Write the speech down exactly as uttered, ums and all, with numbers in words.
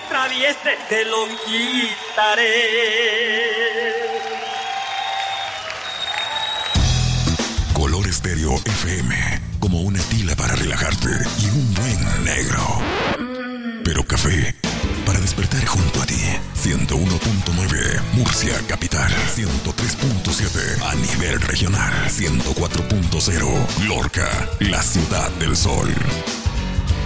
atraviese, te lo quitaré. Color Estéreo F M, como una tila para relajarte y un buen negro. Pero café para despertar junto a ti. ciento uno punto nueve Murcia Capital, ciento tres punto siete a nivel regional, ciento cuatro punto cero Lorca, la ciudad del sol.